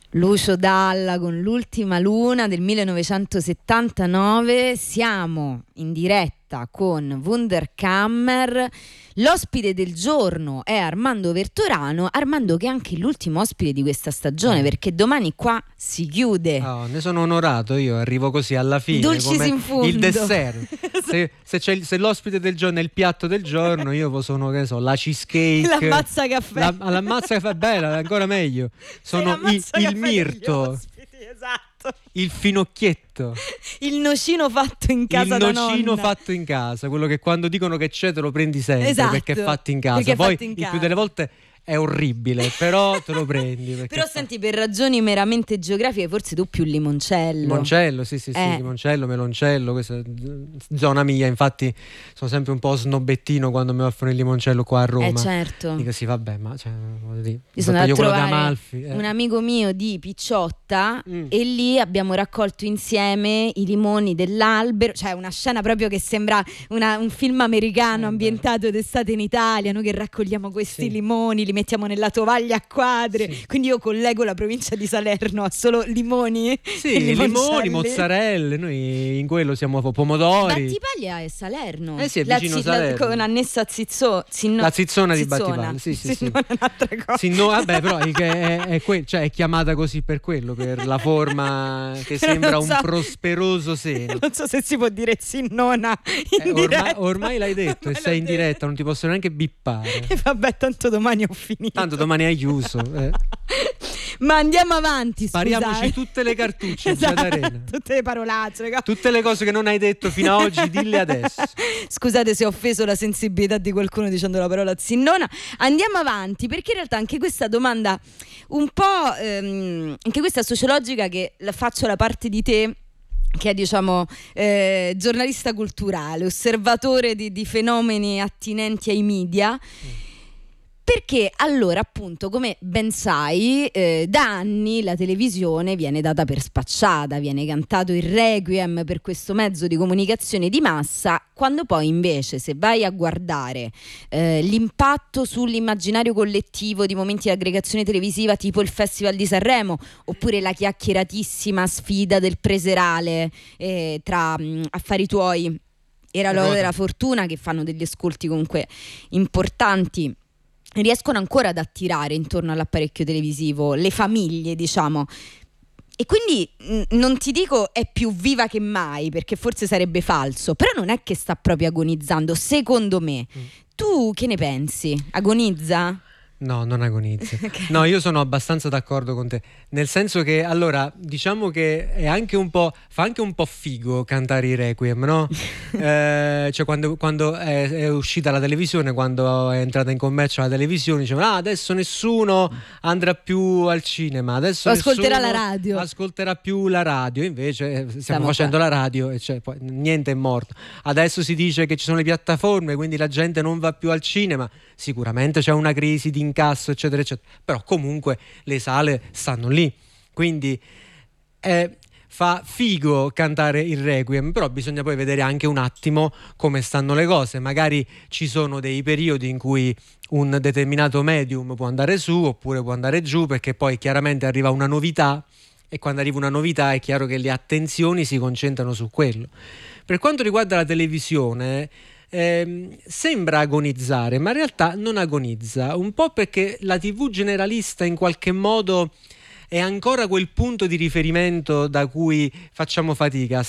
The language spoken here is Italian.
Lucio Dalla con L'ultima luna del 1979. Siamo in diretta con Wunderkammer. L'ospite del giorno è Armando Vertorano. Armando, che è anche l'ultimo ospite di questa stagione, perché domani qua si chiude. Ne sono onorato, io arrivo così alla fine, Dulcis come in fondo. il dessert. Se l'ospite del giorno è il piatto del giorno, io sono, che so, la cheesecake, l'ammazza caffè. L'ammazza caffè, bella, ancora meglio. Sono il mirto, esatto. il finocchietto, il nocino fatto in casa da nonna. Il nocino fatto in casa, quello che quando dicono che c'è te lo prendi sempre, esatto, perché è fatto in casa. Poi il più delle volte è orribile, però te lo prendi. Però senti, per ragioni meramente geografiche, forse tu più limoncello. Limoncello, sì, limoncello, meloncello, questa è zona mia. Infatti sono sempre un po' snobbettino quando mi offrono il limoncello qua a Roma. Certo. Dico sì, vabbè, ma io sono andato a trovare Amalfi, un amico mio di Picciotta e lì abbiamo raccolto insieme i limoni dell'albero, cioè una scena proprio che sembra un film americano ambientato d'estate in Italia, noi che raccogliamo questi limoni, li mettiamo nella tovaglia a quadri, quindi io collego la provincia di Salerno a solo limoni. Sì, limoni, mozzarelle, noi in quello siamo pomodori. Battipaglia è Salerno. Sì, è vicino Salerno. Con annessa la zizzona di Battipaglia, sì. Non è un'altra cosa. Sì, no, vabbè, però è chiamata così per quello, per la forma che sembra un prosperoso seno. Non so se si può dire zinnona in diretta. Ormai l'hai detto e sei in diretta, non ti posso neanche bippare. E vabbè, tanto domani ho finito. Tanto domani hai chiuso. Ma andiamo avanti, spariamoci tutte le cartucce, esatto, Arena. tutte le parolacce, tutte le cose che non hai detto fino ad oggi, dille adesso. Scusate se ho offeso la sensibilità di qualcuno dicendo la parola zinnona. Andiamo avanti, perché in realtà anche questa domanda un po' anche questa sociologica, che la faccio la parte di te che è, diciamo, giornalista culturale, osservatore di fenomeni attinenti ai media. Perché allora, appunto, come ben sai, da anni la televisione viene data per spacciata, viene cantato il requiem per questo mezzo di comunicazione di massa, quando poi invece, se vai a guardare l'impatto sull'immaginario collettivo di momenti di aggregazione televisiva tipo il Festival di Sanremo, oppure la chiacchieratissima sfida del Preserale tra Affari Tuoi e La Lode della Fortuna, che fanno degli ascolti comunque importanti, riescono ancora ad attirare intorno all'apparecchio televisivo le famiglie, diciamo. E quindi non ti dico è più viva che mai, perché forse sarebbe falso, però non è che sta proprio agonizzando, secondo me. Tu che ne pensi? Agonizza? No, non agonizza. Okay. No, io sono abbastanza d'accordo con te. Nel senso che, allora, diciamo che è anche un po', fa anche un po' figo cantare i requiem, no? Cioè quando è uscita la televisione, quando è entrata in commercio la televisione, dicevano adesso nessuno andrà più al cinema, adesso ascolterà la radio, ascolterà più la radio. Invece stiamo facendo la radio e cioè, poi niente è morto. Adesso si dice che ci sono le piattaforme, quindi la gente non va più al cinema. Sicuramente c'è una crisi di incasso, eccetera, eccetera. Però comunque le sale stanno lì. Quindi fa figo cantare il requiem, però bisogna poi vedere anche un attimo come stanno le cose. Magari ci sono dei periodi in cui un determinato medium può andare su oppure può andare giù, perché poi chiaramente arriva una novità e quando arriva una novità è chiaro che le attenzioni si concentrano su quello. Per quanto riguarda la televisione, sembra agonizzare, ma in realtà non agonizza, un po' perché la TV generalista in qualche modo è ancora quel punto di riferimento da cui facciamo fatica